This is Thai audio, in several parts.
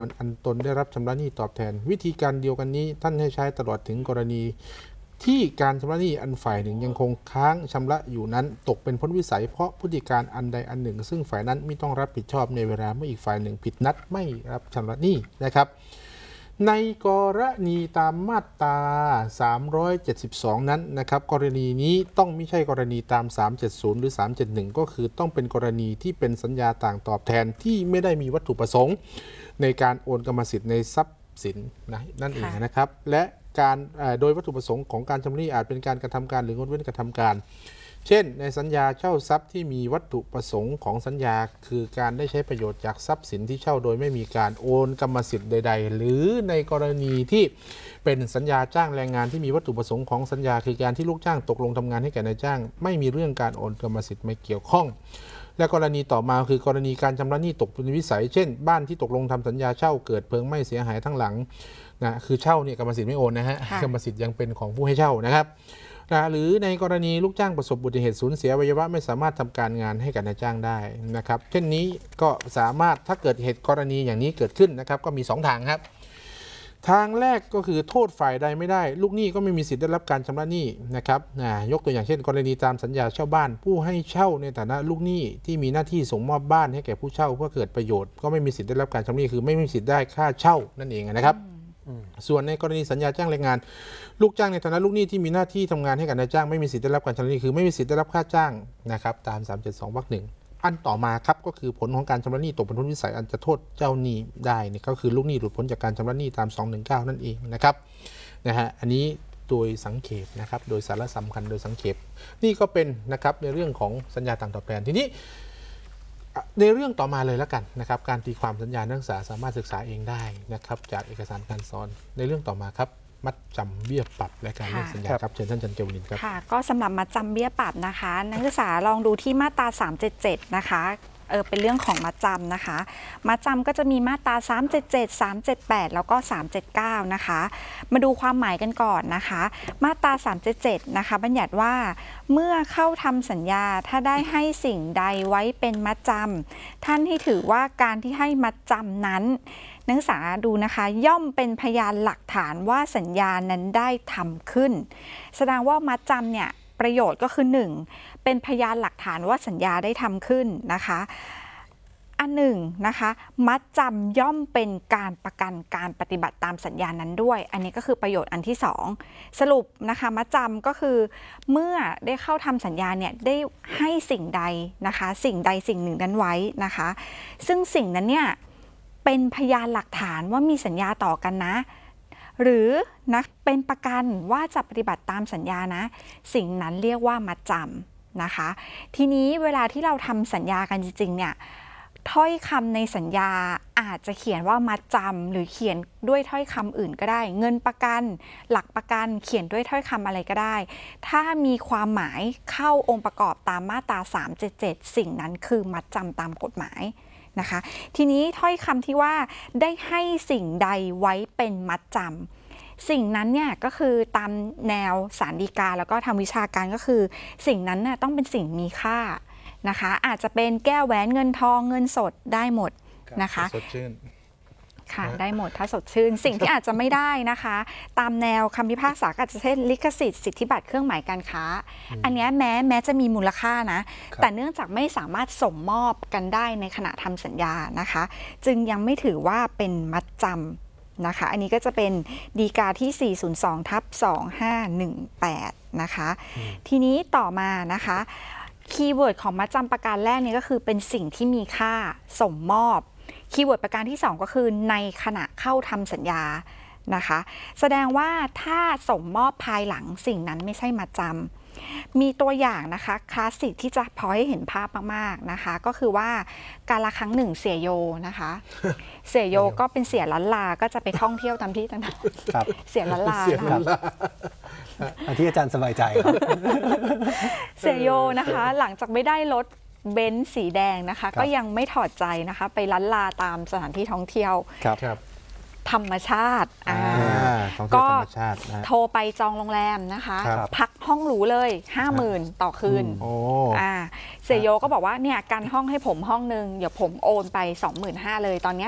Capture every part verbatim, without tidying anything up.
อันตนได้รับชำระหนี้ตอบแทนวิธีการเดียวกันนี้ท่านให้ใช้ตลอดถึงกรณีที่การชำระหนี้อันฝ่ายหนึ่งยังคงค้างชำระอยู่นั้นตกเป็นพ้นวิสัยเพราะพฤติการอันใดอันหนึ่งซึ่งฝ่ายนั้นไม่ต้องรับผิดชอบในเวลาเมื่ออีกฝ่ายหนึ่งผิดนัดไม่รับชำระหนี้นะครับในกรณีตามมาตราสามร้อยเจ็ดสิบสองนั้นนะครับกรณีนี้ต้องไม่ใช่กรณีตามสามร้อยเจ็ดสิบหรือสามร้อยเจ็ดสิบเอ็ดก็คือต้องเป็นกรณีที่เป็นสัญญาต่างตอบแทนที่ไม่ได้มีวัตถุประสงค์ในการโอนกรรมสิทธิ์ในทรัพย์สินนะนั่นเองนะครับและการโดยวัตถุประสงค์ของการชำระหนี้อาจเป็นการกระทำการหรืองดเว้นกระทำการเช่นในสัญญาเช่าทรัพย์ที่มีวัตถุประสงค์ของสัญญาคือการได้ใช้ประโยชน์จากทรัพย์สินที่เช่าโดยไม่มีการโอนกรรมสิทธิ์ใดๆหรือในกรณีที่เป็นสัญญาจ้างแรงงานที่มีวัตถุประสงค์ของสัญญาคือการที่ลูกจ้างตกลงทำงานให้แก่นายจ้างไม่มีเรื่องการโอนกรรมสิทธิ์ไม่เกี่ยวข้องและกรณีต่อมาคือกรณีการชำระหนี้ตกเป็นวิสัยเช่นบ้านที่ตกลงทำสัญญาเช่าเกิดเพลิงไหม้เสียหายทั้งหลังนะคือเช่าเนี่ยกรรมสิทธิ์ไม่โอนนะฮะกรรมสิทธิ์ยังเป็นของผู้ให้เช่านะครับนะหรือในกรณีลูกจ้างประสบอุบัติเหตุสูญเสียอวัยวะไม่สามารถทำการงานให้กับนายจ้างได้นะครับเช่นนี้ก็สามารถถ้าเกิดเหตุกรณีอย่างนี้เกิดขึ้นนะครับก็มีสองทางครับทางแรกก็คือโทษฝ่ายใดไม่ได้ลูกหนี้ก็ไม่มีสิทธิ์ได้รับการชำระหนี้นะครับยกตัวอย่างเช่นกรณีตามสัญญาเช่าบ้านผู้ให้เช่าในฐานะลูกหนี้ที่มีหน้าที่ส่งมอบบ้านให้แก่ผู้เช่าเพื่อเกิดประโยชน์ก็ไม่มีสิทธิ์ได้รับการชำระหนี้คือไม่มีสิทธิ์ได้ค่าเช่านั่นเองนะครับส่วนในกรณีสัญญาจ้างแรงงานลูกจ้างในฐานะลูกหนี้ที่มีหน้าที่ทำงานให้กับนายจ้างไม่มีสิทธิ์ได้รับการชำระหนี้คือไม่มีสิทธิ์ได้รับค่าจ้างนะครับตามสามร้อยเจ็ดสิบสองวรรคหนึ่งอันต่อมาครับก็คือผลของการชำระหนี้ตกเป็นพ้นวิสัยอันจะโทษเจ้าหนี้ได้นี่ก็คือลูกหนี้หลุดพ้นจากการชำระหนี้ตามสองหนึ่งเก้านั่นเองนะครับนะฮะอันนี้โดยสังเขปนะครับโดยสาระสำคัญโดยสังเขปนี่ก็เป็นนะครับในเรื่องของสัญญาต่างตอบแทนทีนี้ในเรื่องต่อมาเลยแล้วกันนะครับการตีความสัญญานักศึกษาสามารถศึกษาเองได้นะครับจากเอกสารการสอนในเรื่องต่อมาครับมัดจำเบี้ยปรับและการเลิกสัญญาครับเชิญท่านจันเกวลินครับค่ะก็สำหรับมัดจำเบี้ยปรับนะคะนักศึกษาลองดูที่มาตราสามร้อยเจ็ดสิบเจ็ดนะคะเออเป็นเรื่องของมัดจำนะคะมัดจำก็จะมีมาตราสามร้อยเจ็ดสิบเจ็ด สามร้อยเจ็ดสิบแปดแล้วก็สามร้อยเจ็ดสิบเก้านะคะมาดูความหมายกันก่อนนะคะมาตราสามร้อยเจ็ดสิบเจ็ดนะคะบัญญัติว่าเมื่อเข้าทำสัญญาถ้าได้ให้สิ่งใดไว้เป็นมัดจำท่านให้ถือว่าการที่ให้มัดจำนั้นนักศึกษาดูนะคะย่อมเป็นพยานหลักฐานว่าสัญญานั้นได้ทำขึ้นแสดงว่ามัดจำเนี่ยประโยชน์ก็คือหนึ่งเป็นพยานหลักฐานว่าสัญญาได้ทำขึ้นนะคะอันหนึ่งนะคะมัดจำย่อมเป็นการประกันการปฏิบัติตามสัญญานั้นด้วยอันนี้ก็คือประโยชน์อันที่สองสรุปนะคะมัดจำก็คือเมื่อได้เข้าทำสัญญาเนี่ยได้ให้สิ่งใดนะคะสิ่งใดสิ่งหนึ่งนั้นไว้นะคะซึ่งสิ่งนั้นเนี่ยเป็นพยานหลักฐานว่ามีสัญญาต่อกันนะหรือนะเป็นประกันว่าจะปฏิบัติตามสัญญานะสิ่งนั้นเรียกว่ามัดจำนะคะทีนี้เวลาที่เราทำสัญญากันจริงๆเนี่ยถ้อยคำในสัญญาอาจจะเขียนว่ามัดจำหรือเขียนด้วยถ้อยคำอื่นก็ได้เงินประกันหลักประกันเขียนด้วยถ้อยคำอะไรก็ได้ถ้ามีความหมายเข้าองค์ประกอบตามมาตราสามร้อยเจ็ดสิบเจ็ดสิ่งนั้นคือมัดจำตามกฎหมายนะคะทีนี้ถ้อยคำที่ว่าได้ให้สิ่งใดไว้เป็นมัดจำสิ่งนั้นเนี่ยก็คือตามแนวสารดีกาแล้วก็ทางวิชาการก็คือสิ่งนั้นน่ะต้องเป็นสิ่งมีค่านะคะอาจจะเป็นแก้วแหวนเงินทองเงินสดได้หมดนะคะสดชื่นค่ะได้หมดถ้าสดชื่นสิ่งที่อาจจะไม่ได้นะคะตามแนวคำพิพากษาก็จะเช่นลิขสิทธิ์สิทธิบัตรเครื่องหมายการค้าอันนี้แม้แม้จะมีมูลค่านะแต่เนื่องจากไม่สามารถส่งมอบกันได้ในขณะทำสัญญานะคะจึงยังไม่ถือว่าเป็นมัดจำนะคะอันนี้ก็จะเป็นฎีกาที่ สี่ศูนย์สอง ทับ สองห้าหนึ่งแปด นะคะทีนี้ต่อมานะคะคีย์เวิร์ดของมัดจำประการแรกนี่ก็คือเป็นสิ่งที่มีค่าส่งมอบคีย์เวิร์ดประการที่สองก็คือในขณะเข้าทำสัญญานะคะแสดงว่าถ้าส่งมอบภายหลังสิ่งนั้นไม่ใช่มัดจำมีตัวอย่างนะคะคลาสสิกที่จะพอให้เห็นภาพมากๆนะคะก็คือว่าการละครั้งหนึ่งเสียโยนะคะเสียโยก็เป็นเสียล้านลาก็จะไปท่องเที่ยวตามที่ต่างๆเสียล้านลาอันที่อาจารย์สบายใจครับเสียโยนะคะหลังจากไม่ได้รถเบนซ์สีแดงนะคะก็ยังไม่ถอดใจนะคะไปล้านลาตามสถานที่ท่องเที่ยวธรรมชาติก็โทรไปจองโรงแรมนะคะพักห้องหรูเลยห้าหมื่นต่อคืนเสียโยก็บอกว่าเนี่ยการห้องให้ผมห้องนึงเดี๋ยวผมโอนไปสองหมื่นห้าเลยตอนเนี้ย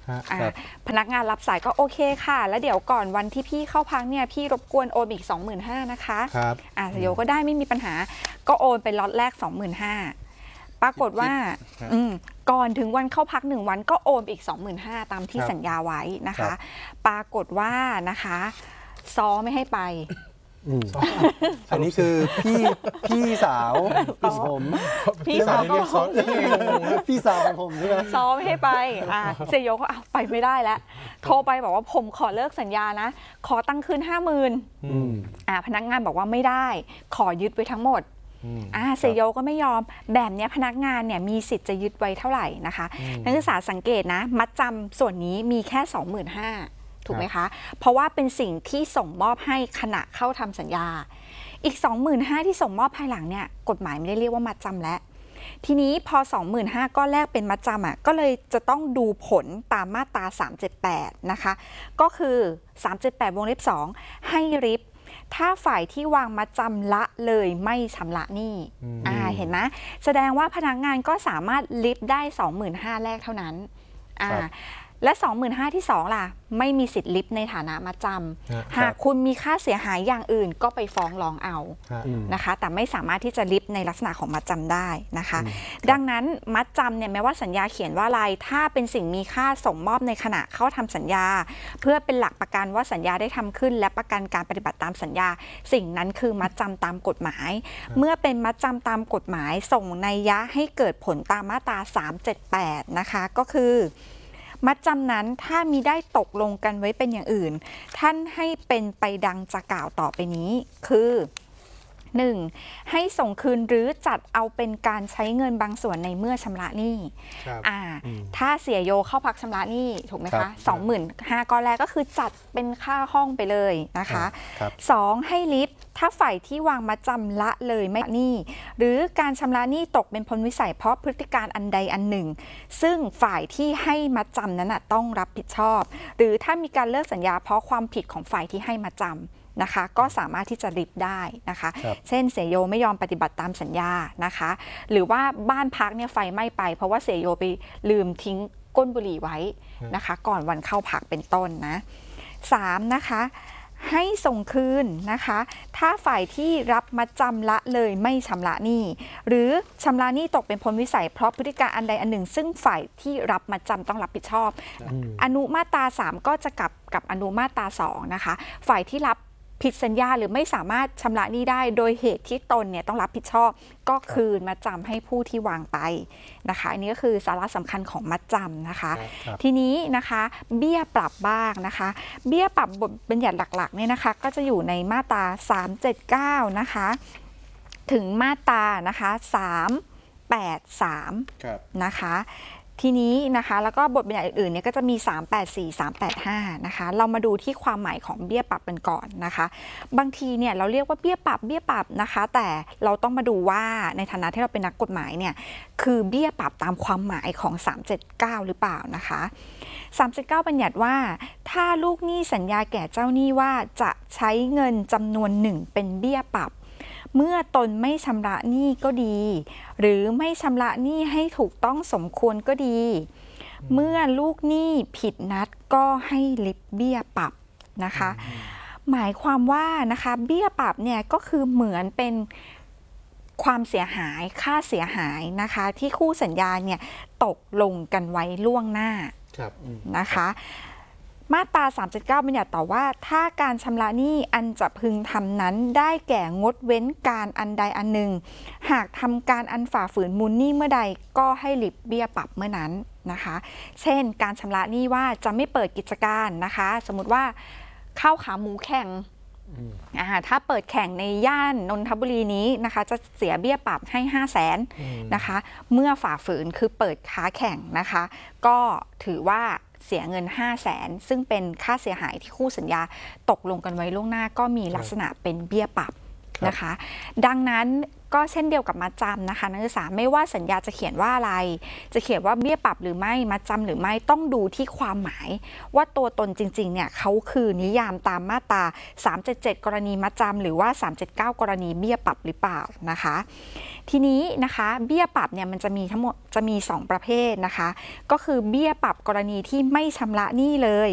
อ่าพนักงานรับสายก็โอเคค่ะแล้วเดี๋ยวก่อนวันที่พี่เข้าพักเนี่ยพี่รบกวนโอนอีก สองหมื่นห้าพัน นะคะครับอ่าเดี๋ยวก็ได้ไม่มีปัญหาก็โอนเป็นล็อตแรก สองหมื่นห้าพัน ปรากฏว่าอืมก่อนถึงวันเข้าพักหนึ่งวันก็โอนอีก สองหมื่นห้าพัน ตามที่สัญญาไว้นะคะปรากฏว่านะคะซ้อไม่ให้ไปอันนี้คือพี่พี่สาวของผมพี่สาวก็พี่สาวของผมใช่ไหมซ้อไม่ให้ไปอ่าเสียโยก็เอาไปไม่ได้แล้วโทรไปบอกว่าผมขอเลิกสัญญานะขอตั้งคืนห้าหมื่นอ่าพนักงานบอกว่าไม่ได้ขอยึดไว้ทั้งหมดอ่าเซโยก็ไม่ยอมแบบนี้พนักงานเนี่ยมีสิทธิ์จะยึดไว้เท่าไหร่นะคะนักศึกษาสังเกตนะมัดจำส่วนนี้มีแค่ สองหมื่นห้าพัน ถูกไหมคะเพราะว่าเป็นสิ่งที่ส่งมอบให้ขณะเข้าทำสัญญาอีก สองหมื่นห้าพัน ที่ส่งมอบภายหลังเนี่ยกฎหมายไม่ได้เรียกว่ามัดจำแล้วทีนี้พอ สองหมื่นห้าพัน ก้อนแรกเป็นมัดจำอ่ะก็เลยจะต้องดูผลตามมาตราสามเจ็ดแปดนะคะก็คือสามเจ็ดแปดวงเล็บสองให้ริบถ้าฝ่ายที่วางมัดจำละเลยไม่ชำระหนี้อ่าเห็นไหมแสดงว่าพนักงานก็สามารถริบได้ สองหมื่นห้าพัน แรกเท่านั้นอ่าและ สองหมื่นห้าพัน ที่สองล่ะไม่มีสิทธิ์ลิฟในฐานะมัดจำหากคุณมีค่าเสียหายอย่างอื่นก็ไปฟ้องร้องเอานะคะแต่ไม่สามารถที่จะลิฟในลักษณะของมัดจำได้นะคะดังนั้นมัดจำเนี่ยแม้ว่าสัญญาเขียนว่าอะไรถ้าเป็นสิ่งมีค่าส่งมอบในขณะเข้าทำสัญญาเพื่อเป็นหลักประกันว่าสัญญาได้ทำขึ้นและประกันการปฏิบัติตามสัญญาสิ่งนั้นคือมัดจำตามกฎหมายเมื่อเป็นมัดจำตามกฎหมายส่งนัยยะให้เกิดผลตามมาตราสามเจ็ดแปดนะคะก็คือมัดจำนั้นถ้ามีได้ตกลงกันไว้เป็นอย่างอื่นท่านให้เป็นไปดังจะกล่าวต่อไปนี้คือ หนึ่ง. ให้ส่งคืนหรือจัดเอาเป็นการใช้เงินบางส่วนในเมื่อชำระหนี้อ่าถ้าเสียโยเข้าพักชำระหนี้ถูกไหมคะสองหมื่นห้าก้อนแรกก็คือจัดเป็นค่าห้องไปเลยนะคะสองให้ลิฟถ้าฝ่ายที่วางมัดจำละเลยไม่หนี้หรือการชำระหนี้ตกเป็นพ้นวิสัยเพราะพฤติการอันใดอันหนึ่งซึ่งฝ่ายที่ให้มัดจำนั้นต้องรับผิดชอบหรือถ้ามีการเลิกสัญญาเพราะความผิดของฝ่ายที่ให้มัดจำนะคะก็สามารถที่จะริบได้นะคะเช่นเสียโยไม่ยอมปฏิบัติตามสัญญานะคะหรือว่าบ้านพักเนี่ยไฟไหม้ไปเพราะว่าเสียโยไปลืมทิ้งก้นบุหรี่ไว้นะคะก่อนวันเข้าพักเป็นต้นนะสามนะคะให้ส่งคืนนะคะถ้าฝ่ายที่รับมัดจำละเลยไม่ชำระหนี้หรือชำระหนี้ตกเป็นพ้นวิสัยเพราะพฤติการอันใดอันหนึ่งซึ่งฝ่ายที่รับมัดจำต้องรับผิดชอบอนุมาตราสามก็จะกลับกับอนุมาตราสองนะคะฝ่ายที่รับผิดสัญญาหรือไม่สามารถชำระหนี้ได้โดยเหตุที่ตนเนี่ยต้องรับผิดชอบก็คืนมัดจำให้ผู้ที่วางไปนะคะอันนี้ก็คือสาระสำคัญของมัดจำนะคะทีนี้นะคะเบี้ยปรับบ้างนะคะเบี้ยปรับบทบัญญัติหลักๆเนี่ยนะคะก็จะอยู่ในมาตราสามเจ็ดเก้านะคะถึงมาตรานะคะสามแปดสามนะคะทีนี้นะคะแล้วก็บทบัญญัติอื่นๆเนี่ยก็จะมีสามแปดสี่ สามแปดห้านะคะเรามาดูที่ความหมายของเบี้ยปรับกันก่อนนะคะบางทีเนี่ยเราเรียกว่าเบี้ยปรับเบี้ยปรับนะคะแต่เราต้องมาดูว่าในฐานะที่เราเป็นนักกฎหมายเนี่ยคือเบี้ยปรับตามความหมายของสามเจ็ดเก้าหรือเปล่านะคะสามเจ็ดเก้าบัญญัติว่าถ้าลูกหนี้สัญญาแก่เจ้าหนี้ว่าจะใช้เงินจำนวนหนึ่งเป็นเบี้ยปรับเมื่อตนไม่ชำระหนี้ก็ดีหรือไม่ชำระหนี้ให้ถูกต้องสมควรก็ดีเมื่อลูกหนี้ผิดนัดก็ให้ลิบเบี้ยปรับนะคะหมายความว่านะคะเบี้ยปรับเนี่ยก็คือเหมือนเป็นความเสียหายค่าเสียหายนะคะที่คู่สัญญาเนี่ยตกลงกันไว้ล่วงหน้านะคะมาตราสามเจ็ดเก้าบัญญัติต่อว่าถ้าการชำระหนี้อันจะพึงทำนั้นได้แก่งดเว้นการอันใดอันหนึ่งหากทำการอันฝ่าฝืนมูลหนี้เมื่อใดก็ให้ลิบเบี้ยปรับเมื่อนั้นนะคะเช่นการชำระหนี้ว่าจะไม่เปิดกิจการนะคะสมมติว่าข้าวขาหมูแข่งถ้าเปิดแข่งในย่านนนทบุรีนี้นะคะจะเสียเบี้ยปรับให้ห้าแสนนะคะเมื่อฝ่าฝืนคือเปิดค้าแข่งนะคะก็ถือว่าเสียเงินห้าแสนซึ่งเป็นค่าเสียหายที่คู่สัญญาตกลงกันไว้ล่วงหน้าก็มีลักษณะเป็นเบี้ยปรับนะคะดังนั้นก็เช่นเดียวกับมัดจำนะคะนักศึกษาไม่ว่าสัญญาจะเขียนว่าอะไรจะเขียนว่าเบี้ยปรับหรือไม่มัดจำหรือไม่ต้องดูที่ความหมายว่าตัวตนจริงๆเนี่ยเขาคือนิยามตามมาตราสามเจ็ดเจ็ดกรณีมัดจำหรือว่าสามเจ็ดเก้ากรณีเบี้ยปรับหรือเปล่านะคะทีนี้นะคะเบี้ยปรับเนี่ยมันจะมีทั้งหมดจะมีสองประเภทนะคะก็คือเบี้ยปรับกรณีที่ไม่ชำระหนี้เลย